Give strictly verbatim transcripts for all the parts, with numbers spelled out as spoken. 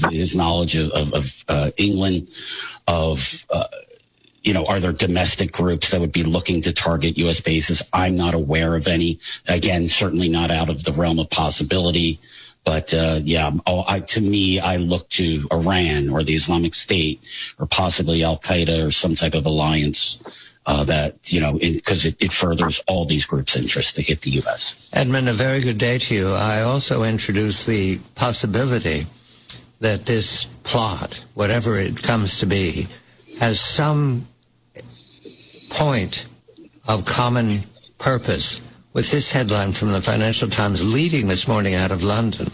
his knowledge of, of, of uh, England, of, uh, you know, are there domestic groups that would be looking to target U S bases? I'm not aware of any. Again, certainly not out of the realm of possibility. But, uh, yeah, oh, I, to me, I look to Iran or the Islamic State or possibly Al-Qaeda or some type of alliance uh, that, you know, because it, it furthers all these groups' interests to hit the U S. Edmund, a very good day to you. I also introduced the possibility that this plot, whatever it comes to be, has some point of common purpose with this headline from the Financial Times leading this morning out of London.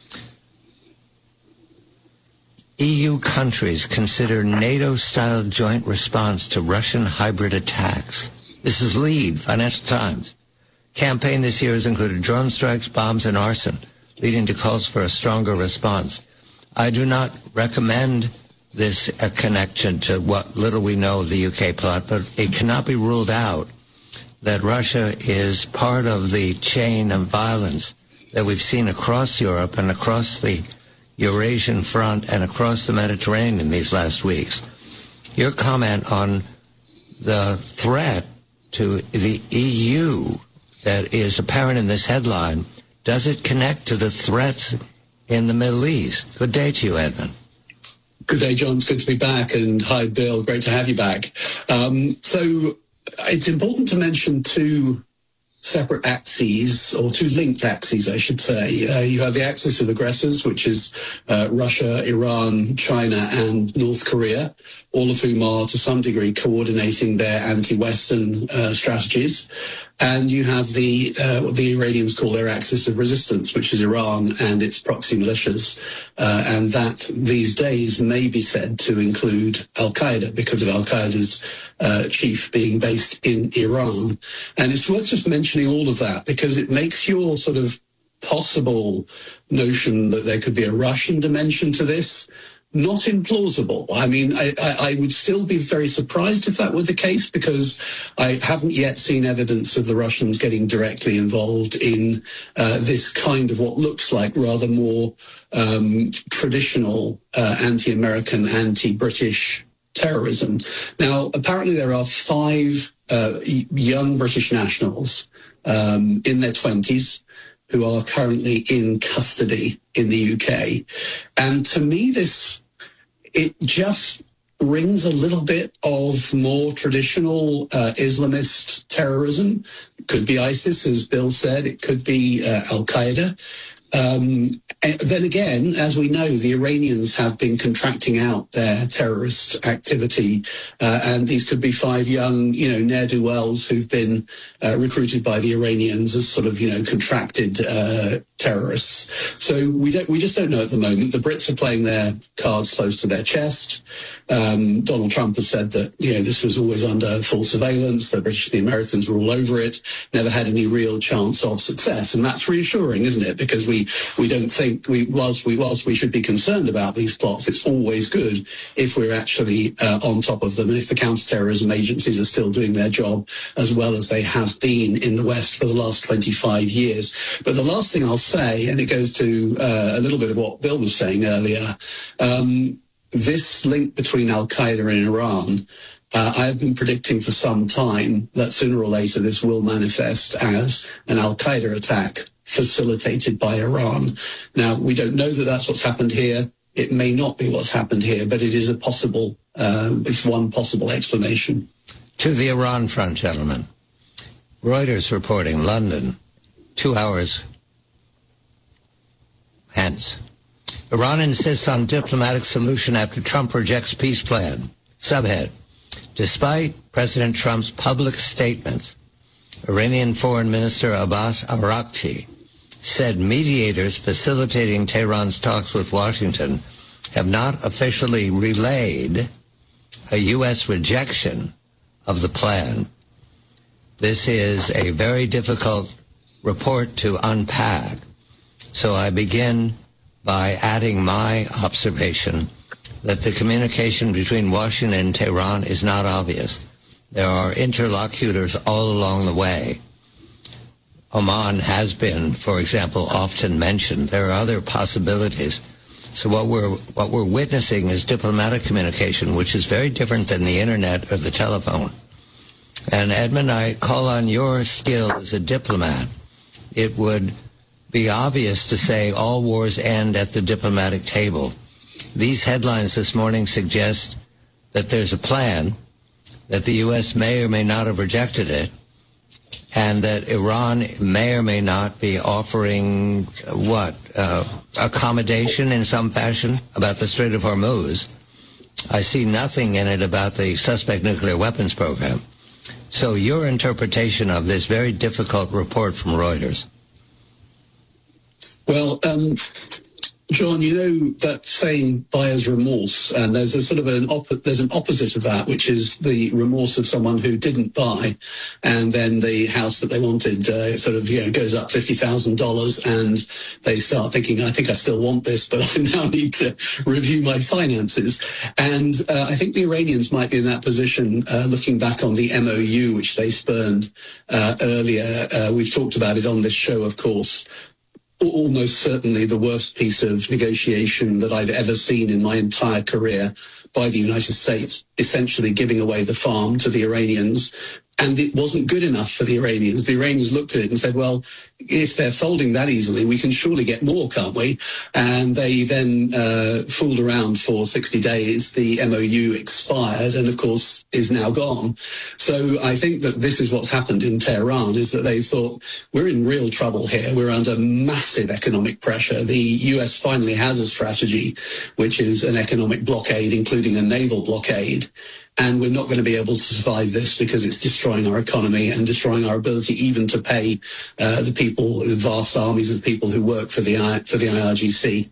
E U countries consider NATO-style joint response to Russian hybrid attacks. This is lead, Financial Times. Campaign this year has included drone strikes, bombs, and arson, leading to calls for a stronger response. I do not recommend this a connection to what little we know of the U K plot, but it cannot be ruled out that Russia is part of the chain of violence that we've seen across Europe and across the Eurasian front and across the Mediterranean these last weeks. Your comment on the threat to the E U that is apparent in this headline, does it connect to the threats in the Middle East? Good day to you, Edmund. Good day, John. It's good to be back. And hi, Bill. Great to have you back. Um, so it's important to mention two separate axes, or two linked axes, I should say. Uh, you have the axis of aggressors, which is uh, Russia, Iran, China, and North Korea, all of whom are to some degree coordinating their anti-Western uh, strategies. And you have the uh, what the Iranians call their axis of resistance, which is Iran and its proxy militias. Uh, and that these days may be said to include Al-Qaeda because of Al-Qaeda's uh, chief being based in Iran. And it's worth just mentioning all of that because it makes your sort of possible notion that there could be a Russian dimension to this not implausible. I mean, I, I, I would still be very surprised if that were the case because I haven't yet seen evidence of the Russians getting directly involved in uh, this kind of what looks like rather more um, traditional uh, anti-American, anti-British terrorism. Now, apparently there are five uh, young British nationals um, in their twenties who are currently in custody in the U K. And to me, this, it just rings a little bit of more traditional uh, Islamist terrorism. It could be ISIS, as Bill said. It could be uh, Al-Qaeda. Um, and then again, as we know, the Iranians have been contracting out their terrorist activity, uh, and these could be five young, you know, ne'er-do-wells who've been uh, recruited by the Iranians as sort of, you know, contracted uh, terrorists. So we don't, we just don't know at the moment. The Brits are playing their cards close to their chest. Um, Donald Trump has said that, you know, this was always under full surveillance. The British and the Americans were all over it, never had any real chance of success, and that's reassuring, isn't it? Because we we don't think we whilst we whilst we should be concerned about these plots, it's always good if we're actually uh, on top of them and if the counterterrorism agencies are still doing their job as well as they have been in the West for the last twenty-five years. But the last thing I'll say, and it goes to uh, a little bit of what Bill was saying earlier, um, this link between Al-Qaeda and Iran, Uh, I have been predicting for some time that sooner or later this will manifest as an Al-Qaeda attack facilitated by Iran. Now, we don't know that that's what's happened here. It may not be what's happened here, but it is a possible, uh, it's one possible explanation. To the Iran front, gentlemen. Reuters reporting, London, two hours hence. Iran insists on diplomatic solution after Trump rejects peace plan. Subhead. Despite President Trump's public statements, Iranian Foreign Minister Abbas Araghchi said mediators facilitating Tehran's talks with Washington have not officially relayed a U S rejection of the plan. This is a very difficult report to unpack, so I begin by adding my observation that the communication between Washington and Tehran is not obvious. There are interlocutors all along the way. Oman has been, for example, often mentioned. There are other possibilities. So what we're what we're witnessing is diplomatic communication, which is very different than the internet or the telephone. And Edmund, I call on your skill as a diplomat. It would be obvious to say all wars end at the diplomatic table. These headlines this morning suggest that there's a plan, that the U S may or may not have rejected it, and that Iran may or may not be offering, uh, what, uh, accommodation in some fashion about the Strait of Hormuz. I see nothing in it about the suspect nuclear weapons program. So your interpretation of this very difficult report from Reuters? Well, um, John, you know that saying buyer's remorse, and there's a sort of an op- there's an opposite of that, which is the remorse of someone who didn't buy, and then the house that they wanted uh, sort of you know goes up fifty thousand dollars, and they start thinking, I think I still want this, but I now need to review my finances. And uh, I think the Iranians might be in that position, uh, looking back on the M O U which they spurned uh, earlier. Uh, we've talked about it on this show, of course. Almost certainly the worst piece of negotiation that I've ever seen in my entire career by the United States, essentially giving away the farm to the Iranians. And it wasn't good enough for the Iranians. The Iranians looked at it and said, well, if they're folding that easily, we can surely get more, can't we? And they then uh, fooled around for sixty days. The M O U expired and, of course, is now gone. So I think that this is what's happened in Tehran, is that they thought, we're in real trouble here. We're under massive economic pressure. The U S finally has a strategy, which is an economic blockade, including a naval blockade. And we're not going to be able to survive this because it's destroying our economy and destroying our ability even to pay uh, the people, the vast armies of people who work for the for the I R G C.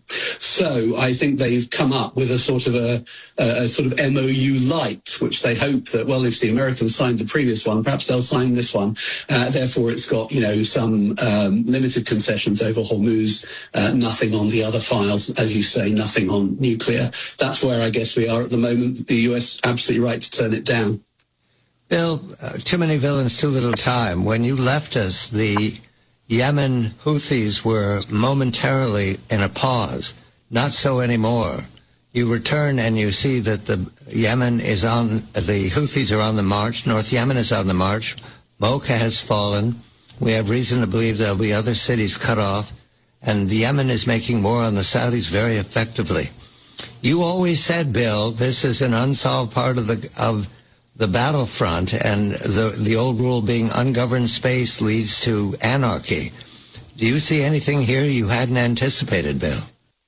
So I think they've come up with a sort of a, a sort of M O U light, which they hope that, well, if the Americans signed the previous one, perhaps they'll sign this one. Uh, therefore, it's got, you know, some um, limited concessions over Hormuz, uh, nothing on the other files, as you say, nothing on nuclear. That's where I guess we are at the moment. The U S absolutely right to turn it down. Bill, uh, too many villains, too little time. When you left us, the Yemen Houthis were momentarily in a pause. Not so anymore. You return and you see that the Yemen is on, the Houthis are on the march. North Yemen is on the march. Mocha has fallen. We have reason to believe there'll be other cities cut off. And the Yemen is making war on the Saudis very effectively. You always said, Bill, this is an unsolved part of the of the battlefront, and the the old rule being ungoverned space leads to anarchy. Do you see anything here you hadn't anticipated, Bill?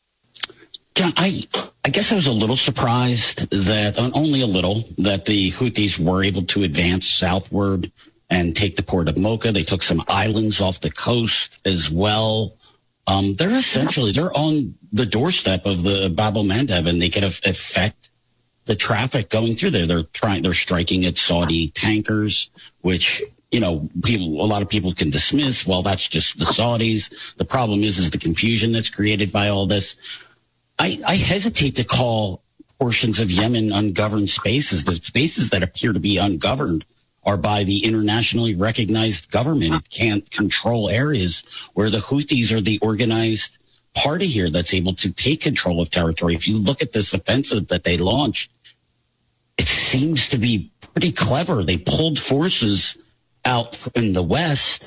John, I I guess I was a little surprised that, only a little, that the Houthis were able to advance southward and take the port of Mocha. They took some islands off the coast as well. Um, they're essentially, they're on the doorstep of the Bab el-Mandeb, and they can affect the traffic going through there. They're trying, they're striking at Saudi tankers, which, you know, people, a lot of people can dismiss. Well, that's just the Saudis. The problem is, is the confusion that's created by all this. I, I hesitate to call portions of Yemen ungoverned spaces. The spaces that appear to be ungoverned are by the internationally recognized government. It can't control areas where the Houthis are the organized party here that's able to take control of territory. If you look at this offensive that they launched, it seems to be pretty clever. They pulled forces out in the west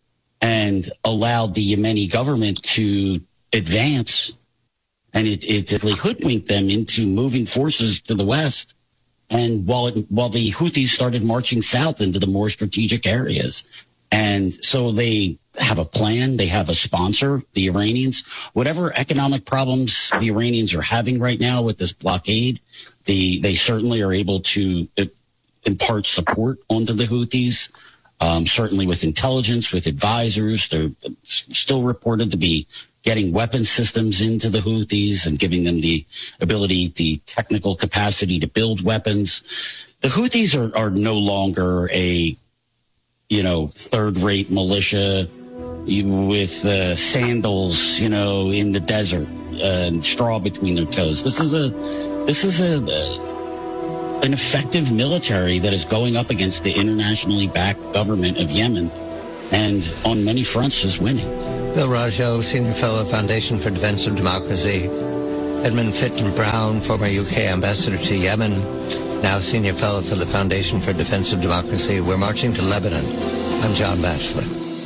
and allowed the Yemeni government to advance, and it, it hoodwinked them into moving forces to the west. And while it, while the Houthis started marching south into the more strategic areas. And so they have a plan. They have a sponsor, the Iranians. Whatever economic problems the Iranians are having right now with this blockade, the, they certainly are able to impart support onto the Houthis, um, certainly with intelligence, with advisors. They're still reported to be getting weapon systems into the Houthis and giving them the ability, the technical capacity to build weapons. The Houthis are, are no longer a, you know, third-rate militia with uh, sandals, you know, in the desert uh, and straw between their toes. This is a, this is a, a, an effective military that is going up against the internationally backed government of Yemen, and on many fronts is winning. Bill Rajo, Senior Fellow, Foundation for Defense of Democracy. Edmund Fitton Brown, former U K ambassador to Yemen, now senior fellow for the Foundation for Defense of Democracy. We're marching to Lebanon. I'm John Batchelor.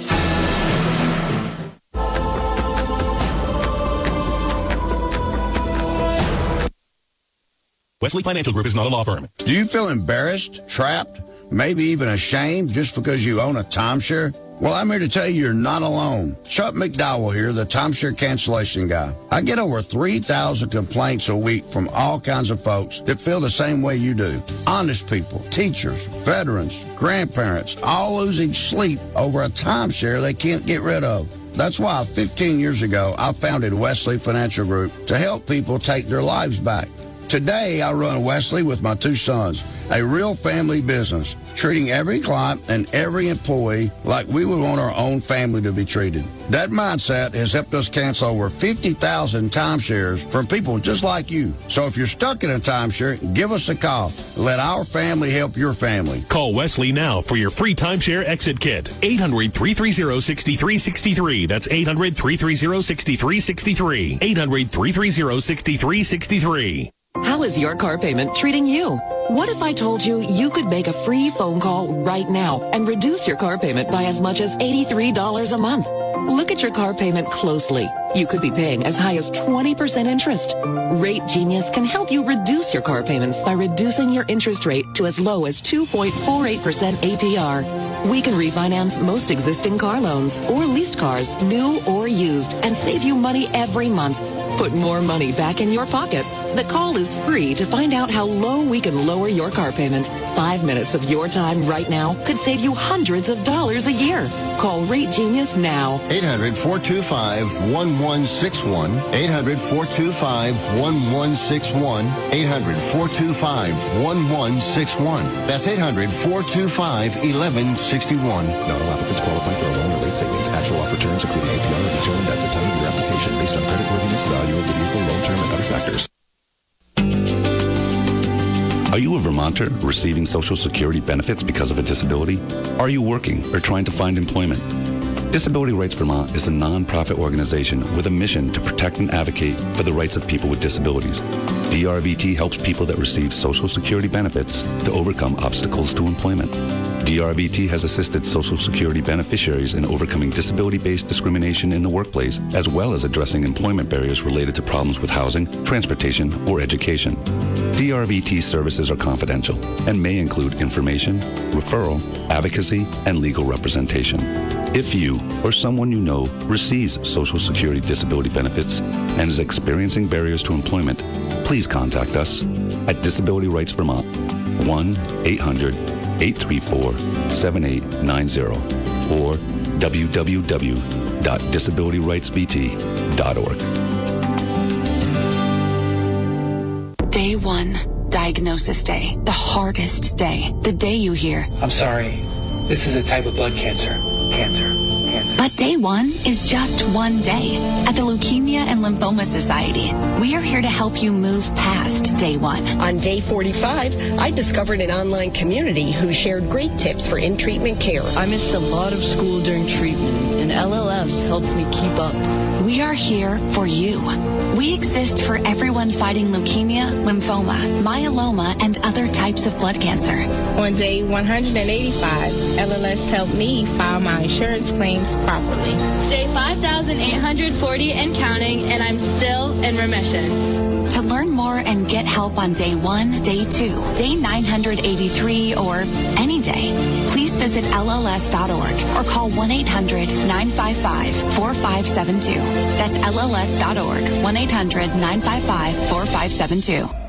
Wesley Financial Group is not a law firm. Do you feel embarrassed, trapped, maybe even ashamed just because you own a timeshare? Well, I'm here to tell you you're not alone. Chuck McDowell here, the timeshare cancellation guy. I get over three thousand complaints a week from all kinds of folks that feel the same way you do. Honest people, teachers, veterans, grandparents, all losing sleep over a timeshare they can't get rid of. That's why fifteen years ago, I founded Wesley Financial Group to help people take their lives back. Today, I run Wesley with my two sons, a real family business, treating every client and every employee like we would want our own family to be treated. That mindset has helped us cancel over fifty thousand timeshares from people just like you. So if you're stuck in a timeshare, give us a call. Let our family help your family. Call Wesley now for your free timeshare exit kit. eight hundred, three three zero, six three six three. That's eight hundred, three three zero, six three six three. eight hundred, three three zero, six three six three. How is your car payment treating you? What if I told you you could make a free phone call right now and reduce your car payment by as much as eighty-three dollars a month? Look at your car payment closely. You could be paying as high as twenty percent interest. Rate Genius can help you reduce your car payments by reducing your interest rate to as low as two point four eight percent A P R. We can refinance most existing car loans or leased cars, new or used, and save you money every month. Put more money back in your pocket. The call is free to find out how low we can lower your car payment. Five minutes of your time right now could save you hundreds of dollars a year. Call Rate Genius now. eight hundred, four two five, one one six one. eight hundred, four two five, one one six one. eight hundred, four two five, one one six one. That's eight hundred, four two five, one one six one. Not all applicants qualify for a loan or rate savings. Actual offer terms, including A P R, are determined at the time of your application based on creditworthiness, value of the vehicle, loan term, and other factors. Are you a Vermonter receiving Social Security benefits because of a disability? Are you working or trying to find employment? Disability Rights Vermont is a non-profit organization with a mission to protect and advocate for the rights of people with disabilities. D R V T helps people that receive Social Security benefits to overcome obstacles to employment. D R V T has assisted Social Security beneficiaries in overcoming disability-based discrimination in the workplace, as well as addressing employment barriers related to problems with housing, transportation, or education. D R V T services are confidential and may include information, referral, advocacy, and legal representation. If you or someone you know receives Social Security disability benefits and is experiencing barriers to employment, please contact us at Disability Rights Vermont, one eight hundred, eight three four, seven eight nine zero, or w w w dot disability rights v t dot org. Day one, diagnosis day, the hardest day, the day you hear, I'm sorry, this is a type of blood cancer. Cancer. Cancer. But day one is just one day. At the Leukemia and Lymphoma Society, we are here to help you move past day one. On day forty-five, I discovered an online community who shared great tips for in-treatment care. I missed a lot of school during treatment, and L L S helped me keep up. We are here for you. We exist for everyone fighting leukemia, lymphoma, myeloma, and other types of blood cancer. On day one hundred eighty-five, L L S helped me file my insurance claims properly. Day five thousand eight hundred forty and counting, and I'm still in remission. To learn more and get help on day one, day two, day nine hundred eighty-three, or any day, please visit L L S dot org or call one eight hundred, nine five five, four five seven two. That's L L S dot org, one eight hundred, nine five five, four five seven two.